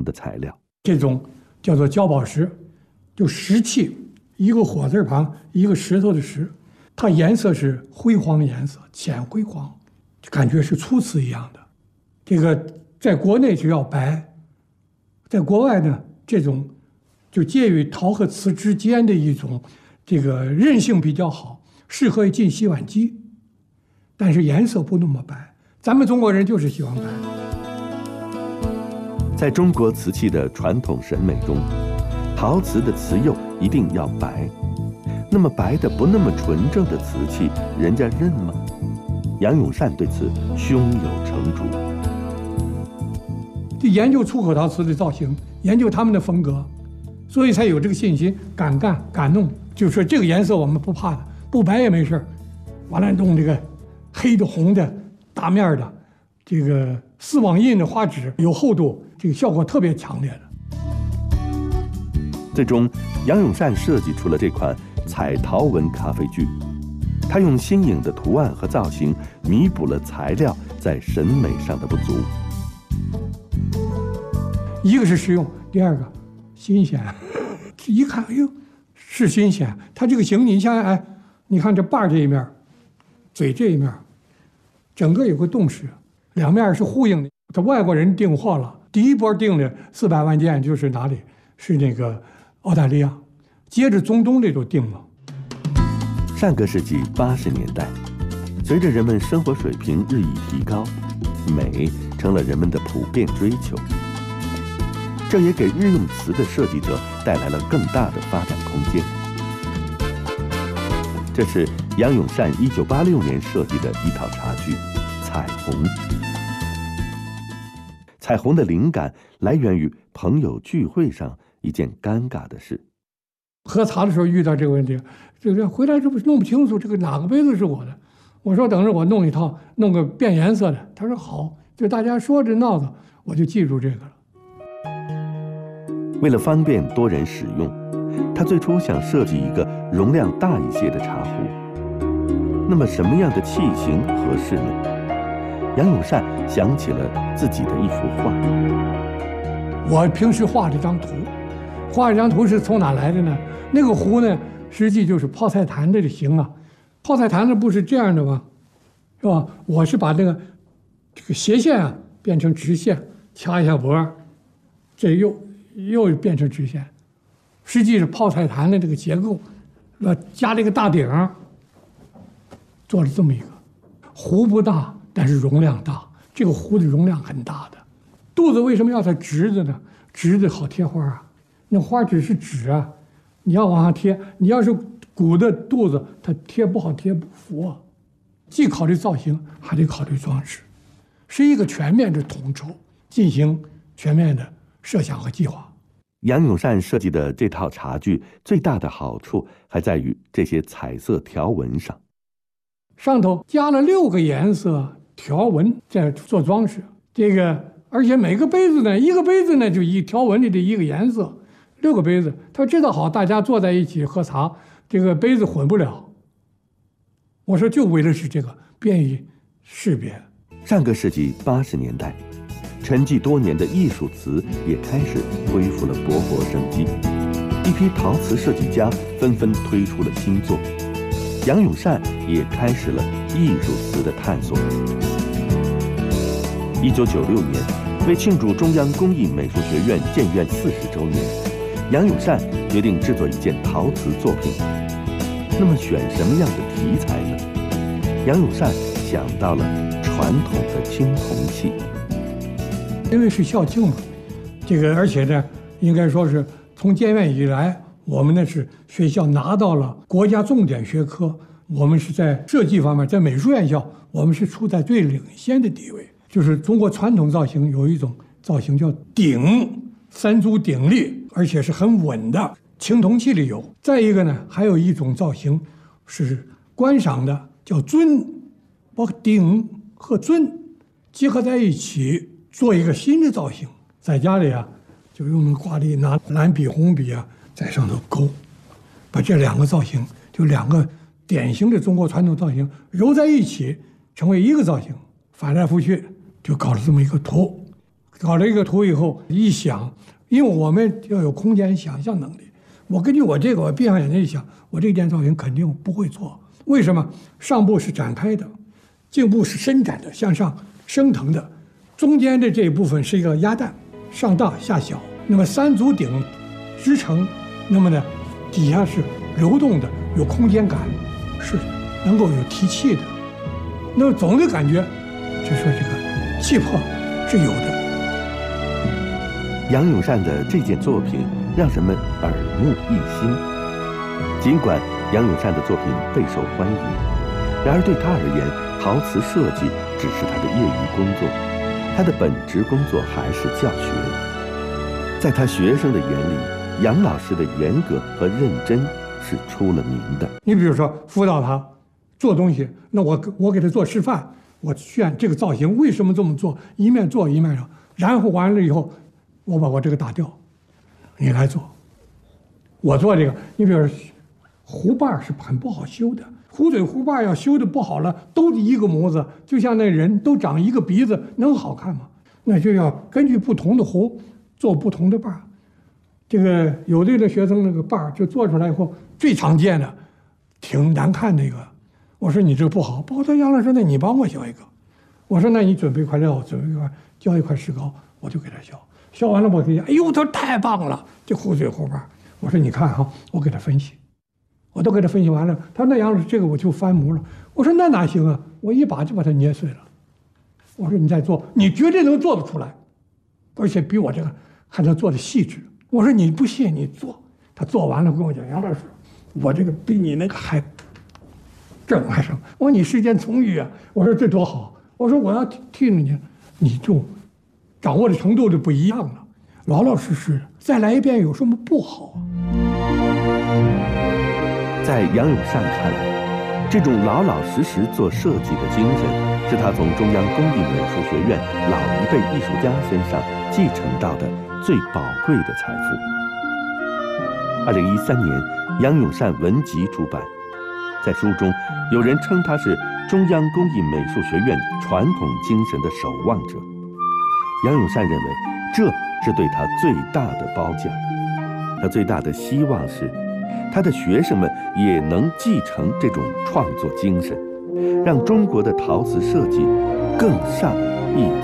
的材料。 这种叫做焦宝石，就石器，一个火字旁，一个石头的石，它颜色是灰黄颜色，浅灰黄，就感觉是粗瓷一样的。这个在国内就要白，在国外呢，这种就介于陶和瓷之间的一种，这个韧性比较好，适合于进洗碗机，但是颜色不那么白。咱们中国人就是喜欢白。 在中国瓷器的传统审美中，陶瓷的瓷釉一定要白。那么白的不那么纯正的瓷器，人家认吗？杨永善对此胸有成竹。 就研究出口陶瓷的造型，研究他们的风格，所以才有这个信心，敢干敢弄。就说这个颜色我们不怕的，不白也没事，完了弄这个黑的红的大面的，这个丝网印的花纸有厚度，这个效果特别强烈的。 最终，杨永善设计出了这款彩陶纹咖啡具，他用新颖的图案和造型弥补了材料在审美上的不足。 一个是实用，第二个新鲜。一看，哎呦，是新鲜。它这个形，你想想，哎，你看这把这一面，嘴这一面，整个有个洞矢，两面是呼应的。这外国人订货了，第一波订的400万件就是哪里？是那个澳大利亚，接着中东这都订了。 上个世纪80年代，随着人们生活水平日益提高，美成了人们的普遍追求。这也给日用瓷的设计者带来了更大的发展空间。这是杨永善1986年设计的一套茶具——彩虹。彩虹的灵感来源于朋友聚会上一件尴尬的事。 喝茶的时候遇到这个问题，这个回来这不弄不清楚这个哪个杯子是我的。我说等着我弄一套，弄个变颜色的。他说好，就大家说着闹着，我就记住这个了。 为了方便多人使用，他最初想设计一个容量大一些的茶壶。那么什么样的器型合适呢？杨永善想起了自己的一幅画。 我平时画这张图，画这张图是从哪来的呢？那个壶呢，实际就是泡菜坛的形啊。泡菜坛的不是这样的吗？是吧？我是把这个斜线啊变成直线，掐一下脖，这又变成直线，实际是泡菜坛的这个结构，加这个大顶，做了这么一个壶，不大，但是容量大。这个壶的容量很大的。肚子为什么要它直的呢？直的好贴花啊，那花只是纸啊，你要往上贴，你要是鼓的肚子，它贴不好，贴不服啊。既考虑造型，还得考虑装饰，是一个全面的统筹，进行全面的设想和计划。 杨永善设计的这套茶具最大的好处还在于这些彩色条纹上， 上头加了6个颜色条纹在做装饰。这个而且每个杯子呢，一个杯子呢就一条纹里的一个颜色，6个杯子，他知道好大家坐在一起喝茶，这个杯子混不了。我说就为的是这个便于识别。 上个世纪80年代，沉寂多年的艺术瓷也开始恢复了勃勃生机，一批陶瓷设计家纷纷推出了新作，杨永善也开始了艺术瓷的探索。1996年，为庆祝中央工艺美术学院建院40周年，杨永善决定制作一件陶瓷作品。那么选什么样的题材呢？杨永善想到了传统的青铜器。 因为是校庆嘛，这个而且呢，应该说是从建院以来，我们呢是学校拿到了国家重点学科，我们是在设计方面，在美术院校，我们是处在最领先的地位。就是中国传统造型有一种造型叫鼎，3足鼎立，而且是很稳的，青铜器里有。再一个呢，还有一种造型是观赏的，叫尊，把鼎和尊结合在一起，做一个新的造型。在家里啊，就用那挂历拿蓝笔红笔啊，在上头勾，把这2个造型，就2个典型的中国传统造型揉在一起，成为一个造型，翻来覆去就搞了这么一个图。 搞了一个图以后，一想，因为我们要有空间想象能力，我根据我这个，我闭上眼睛一想，我这件造型肯定不会错。为什么？上部是展开的，颈部是伸展的，向上升腾的，中间的这一部分是一个鸭蛋，上大下小。那么三足鼎支撑，那么呢，底下是流动的，有空间感，是能够有提气的。那么总的感觉，就说这个气魄是有的。 杨永善的这件作品让人们耳目一新。尽管杨永善的作品备受欢迎，然而对他而言，陶瓷设计只是他的业余工作，他的本职工作还是教学。在他学生的眼里，杨老师的严格和认真是出了名的。 你比如说辅导他做东西，那我给他做示范，我炫这个造型为什么这么做，一面做一面上，然后完了以后，我把我这个打掉，你来做。我做这个，你比如说壶把是很不好修的，壶嘴壶把要修的不好了，都是一个模子，就像那人都长一个鼻子，能好看吗？那就要根据不同的壶做不同的把。这个有的学生那个把就做出来以后，最常见的挺难看那个，我说你这个不好，不好。他杨老师，那你帮我削一个。我说那你准备一块料，准备一块浇一块石膏，我就给他削。削完了我给他，哎呦，他说太棒了，这壶嘴壶把。我说你看哈，我给他分析，我都给他分析完了。他说那杨老师这个我就翻模了。我说那哪行啊，我一把就把它捏碎了。我说你再做，你绝对能做得出来，而且比我这个还能做得细致。我说你不信你做。他做完了跟我讲，杨老师，我这个比你那个还正还生。我说你时间充裕啊。我说这多好。我说我要替你，你就掌握的程度就不一样了，老老实实的再来一遍有什么不好啊？ 在杨永善看来，这种老老实实做设计的精神，是他从中央工艺美术学院老一辈艺术家身上继承到的最宝贵的财富。2013年，杨永善文集出版，在书中，有人称他是中央工艺美术学院传统精神的守望者。杨永善认为，这是对他最大的褒奖。他最大的希望是，他的学生们也能继承这种创作精神，让中国的陶瓷设计更上一